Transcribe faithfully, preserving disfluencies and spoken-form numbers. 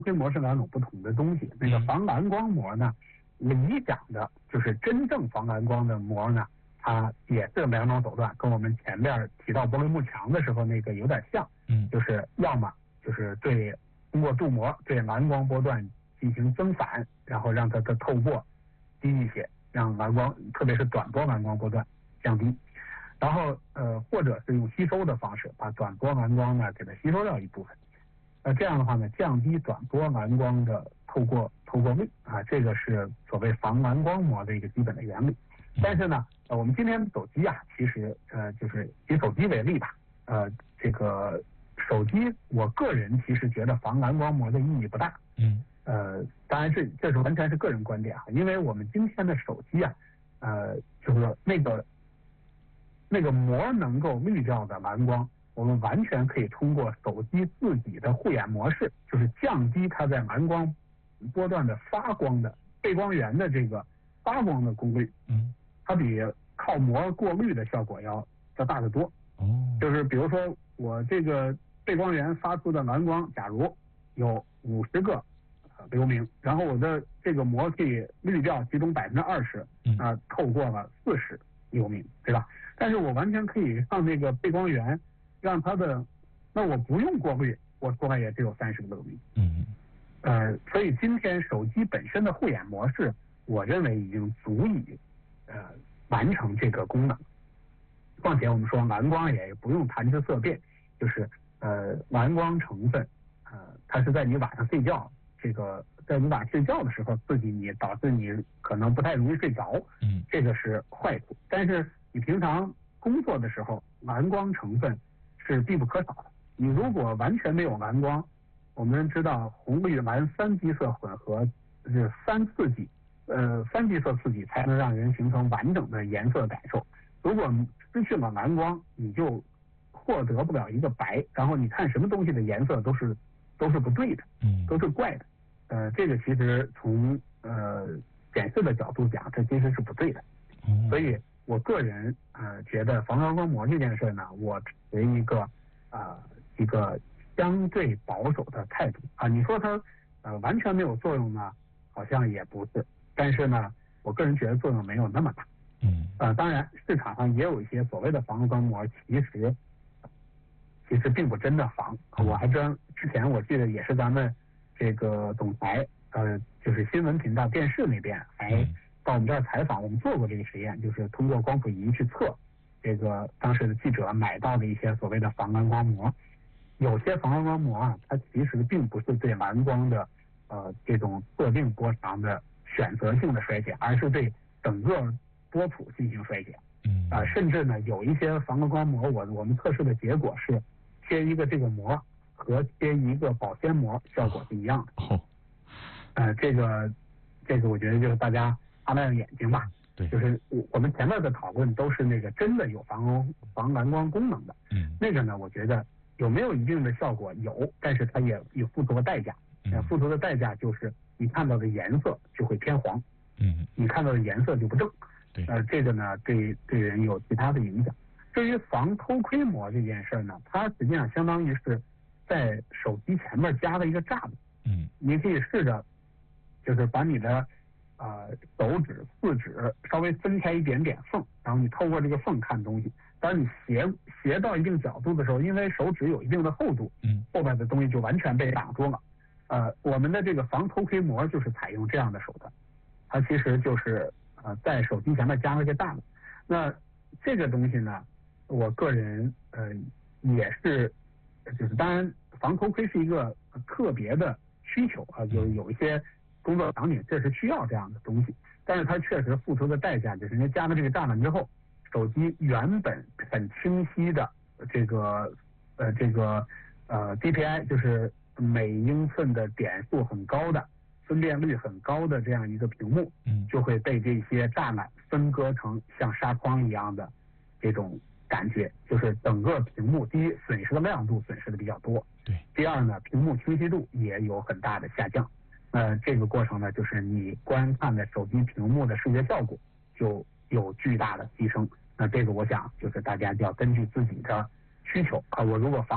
窥膜是两种不同的东西。那个防蓝光膜呢，理想的就是真正防蓝光的膜呢，它也是两种手段，跟我们前面提到玻璃幕墙的时候那个有点像。 嗯， 就是要么就是对通过镀膜对蓝光波段进行增反，然后让它的透过低一些，让蓝光特别是短波蓝光波段降低。然后呃，或者是用吸收的方式，把短波蓝光呢给它吸收掉一部分。那这样的话呢，降低短波蓝光的透过透过率啊，这个是所谓防蓝光膜的一个基本的原理。但是呢，呃，我们今天手机啊，其实呃，就是以手机为例吧，呃，这个手机，我个人其实觉得防蓝光膜的意义不大。 嗯。 呃，当然这这是完全是个人观点啊，因为我们今天的手机啊，呃，就是那个。那个膜能够滤掉的蓝光，我们完全可以通过手机自己的护眼模式，就是降低它在蓝光波段的发光的背光源的这个发光的功率。 嗯， 它比靠膜过滤的效果要要大得多。 哦， 就是比如说我这个背光源发出的蓝光，假如有五十个流明，然后我的这个膜可以滤掉其中百分之二十，啊，透过了四十流明，对吧？但是我完全可以让那个背光源，让它的，那我不用过滤，我出来也只有三十个流明。 嗯， 呃，所以今天手机本身的护眼模式，我认为已经足以呃完成这个功能。况且我们说蓝光也不用谈之色变，就是呃蓝光成分，呃它是在你晚上睡觉，这个在你晚上睡觉的时候刺激你，导致你可能不太容易睡着， 嗯， 这个是坏处。但是你平常工作的时候，蓝光成分是必不可少的。你如果完全没有蓝光，我们知道红绿蓝三基色混合是三刺激，呃，三基色刺激才能让人形成完整的颜色感受。如果失去了蓝光，你就获得不了一个白，然后你看什么东西的颜色都是都是不对的， 嗯， 都是怪的。呃，这个其实从呃显示的角度讲，这其实是不对的。 嗯， 所以我个人呃觉得防蓝光膜这件事呢，我持一个呃一个相对保守的态度啊。你说它呃完全没有作用呢，好像也不是，但是呢，我个人觉得作用没有那么大。 嗯， 呃，当然市场上也有一些所谓的防蓝光膜，其实其实并不真的防。我还真之前我记得也是咱们这个总台呃就是新闻频道电视那边还到我们这儿采访，我们做过这个实验，就是通过光谱仪去测这个当时的记者买到的一些所谓的防蓝光膜。有些防蓝光膜啊，它其实并不是对蓝光的呃这种特定波长的选择性的衰减，而是对整个波谱进行衰减。 嗯， 啊、呃，甚至呢有一些防蓝光膜，我我们测试的结果是贴一个这个膜和贴一个保鲜膜效果是一样的。 哦， 呃，这个这个我觉得就是大家擦亮眼睛吧。 对， 就是我们前面的讨论都是那个真的有防防蓝光功能的。 嗯， 那个呢，我觉得有没有一定的效果有，但是它也有付出的代价。呃，付出的代价就是你看到的颜色就会偏黄。 嗯， 你看到的颜色就不正。 对， 呃，这个呢对对人有其他的影响。至于防偷窥膜这件事呢，它实际上相当于是在手机前面加了一个栅栏。 嗯， 你可以试着就是把你的呃手指四指稍微分开一点点缝，然后你透过这个缝看东西。当你斜斜到一定角度的时候，因为手指有一定的厚度， 嗯， 后边的东西就完全被挡住了。呃，我们的这个防偷窥膜就是采用这样的手段，它其实就是呃在手机前面加了个栅栏。那这个东西呢，我个人呃也是，就是当然防偷窥是一个特别的需求啊，有有一些工作场景确实需要这样的东西，但是它确实付出的代价就是，人家加了这个栅栏之后，手机原本很清晰的这个呃这个呃 D P I 就是每英寸的点数很高的、分辨率很高的这样一个屏幕， 嗯， 就会被这些栅栏分割成像纱窗一样的这种感觉，就是整个屏幕第一损失的亮度损失的比较多， 对， 第二呢屏幕清晰度也有很大的下降。呃，这个过程呢，就是你观看的手机屏幕的视觉效果就有巨大的提升。那这个我想就是大家就要根据自己的需求啊，我如果防